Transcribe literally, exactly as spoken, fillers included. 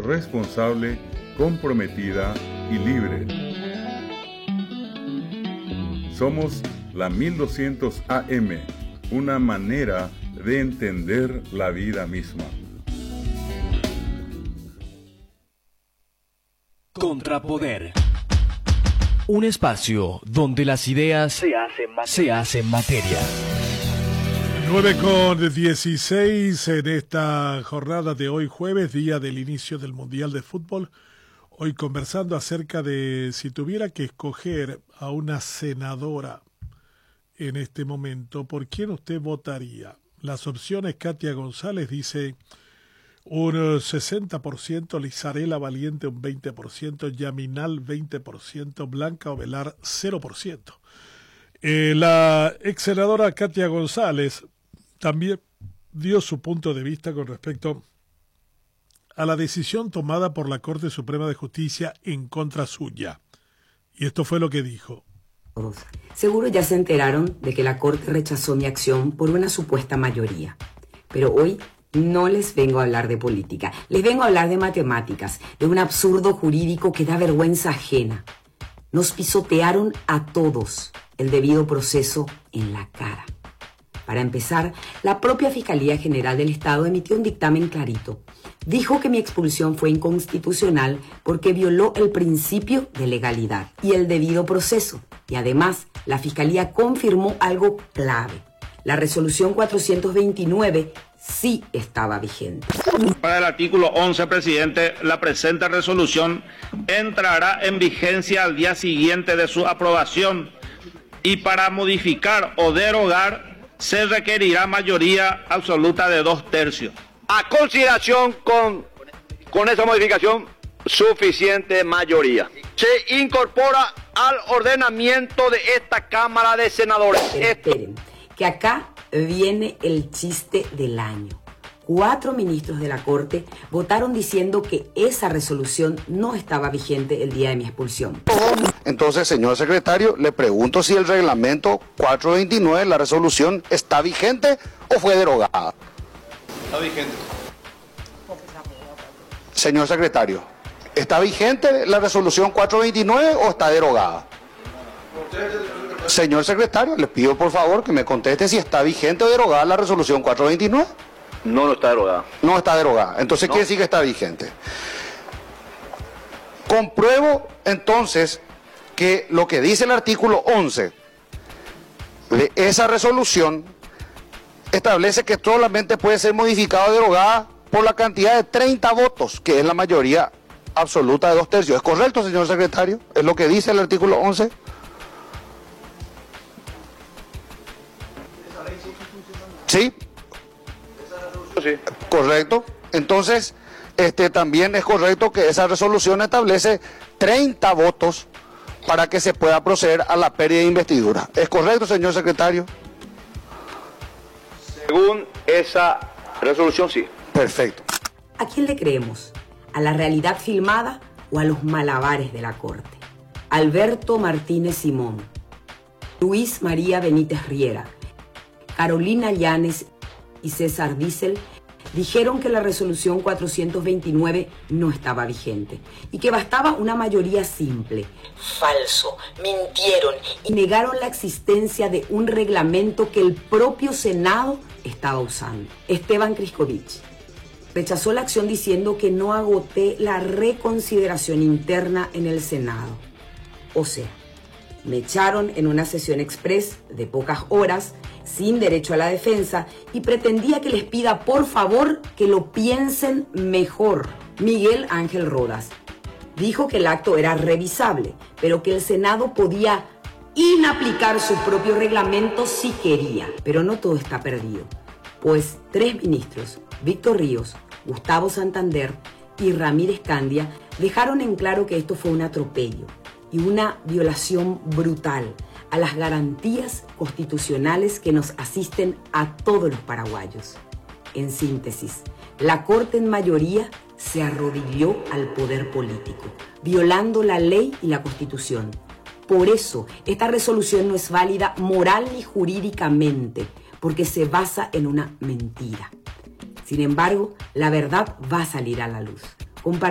responsable, comprometida y libre. Somos la mil doscientos A M, una manera de entender la vida misma. Contrapoder. Un espacio donde las ideas se hacen materia. Se hacen materia. nueve con dieciséis en esta jornada de hoy jueves, día del inicio del Mundial de Fútbol. Hoy conversando acerca de si tuviera que escoger a una senadora en este momento, ¿por quién usted votaría? Las opciones: Katia González dice un sesenta por ciento, Lizarela Valiente un veinte por ciento, Yaminal veinte por ciento, Blanca Ovelar cero por ciento. Eh, la ex senadora Katia González también dio su punto de vista con respecto a la decisión tomada por la Corte Suprema de Justicia en contra suya. Y esto fue lo que dijo. Seguro ya se enteraron de que la Corte rechazó mi acción por una supuesta mayoría. Pero hoy no les vengo a hablar de política, les vengo a hablar de matemáticas, de un absurdo jurídico que da vergüenza ajena. Nos pisotearon a todos el debido proceso en la cara. Para empezar, la propia Fiscalía General del Estado emitió un dictamen clarito. Dijo que mi expulsión fue inconstitucional porque violó el principio de legalidad y el debido proceso. Y además, la Fiscalía confirmó algo clave. La resolución cuatrocientos veintinueve sí estaba vigente. Para el artículo once, presidente, la presente resolución entrará en vigencia al día siguiente de su aprobación y para modificar o derogar se requerirá mayoría absoluta de dos tercios. A consideración con, con esa modificación, suficiente mayoría. Se incorpora al ordenamiento de esta Cámara de Senadores. Pero esperen, que acá viene el chiste del año. Cuatro ministros de la Corte votaron diciendo que esa resolución no estaba vigente el día de mi expulsión. Entonces, señor secretario, le pregunto si el reglamento cuatrocientos veintinueve, la resolución, ¿está vigente o fue derogada? Está vigente. Señor secretario, ¿está vigente la resolución cuatrocientos veintinueve o está derogada? Señor secretario, le pido por favor que me conteste si está vigente o derogada la resolución cuatrocientos veintinueve. No, no está derogada. No está derogada. Entonces, no. ¿quiere decir que está vigente? Compruebo entonces que lo que dice el artículo once de esa resolución establece que solamente puede ser modificada o derogada por la cantidad de treinta votos, que es la mayoría absoluta de dos tercios. ¿Es correcto, señor secretario? ¿Es lo que dice el artículo once? ¿Sí? Sí. Correcto. Entonces, este también es correcto que esa resolución establece treinta votos para que se pueda proceder a la pérdida de investidura. ¿Es correcto, señor secretario? Según esa resolución, sí. Perfecto. ¿A quién le creemos? ¿A la realidad filmada o a los malabares de la Corte? Alberto Martínez Simón, Luis María Benítez Riera, Carolina Llanes y César Diesel dijeron que la resolución cuatrocientos veintinueve no estaba vigente y que bastaba una mayoría simple. Falso, mintieron y negaron la existencia de un reglamento que el propio Senado estaba usando. Esteban Criscovich rechazó la acción diciendo que no agoté la reconsideración interna en el Senado. O sea, me echaron en una sesión express de pocas horas, sin derecho a la defensa, y pretendía que les pida por favor que lo piensen mejor. Miguel Ángel Rodas dijo que el acto era revisable, pero que el Senado podía inaplicar su propio reglamento si quería. Pero no todo está perdido, pues tres ministros, Víctor Ríos, Gustavo Santander y Ramírez Candia, dejaron en claro que esto fue un atropello y una violación brutal a las garantías constitucionales que nos asisten a todos los paraguayos. En síntesis, la Corte en mayoría se arrodilló al poder político, violando la ley y la Constitución. Por eso, esta resolución no es válida moral ni jurídicamente, porque se basa en una mentira. Sin embargo, la verdad va a salir a la luz.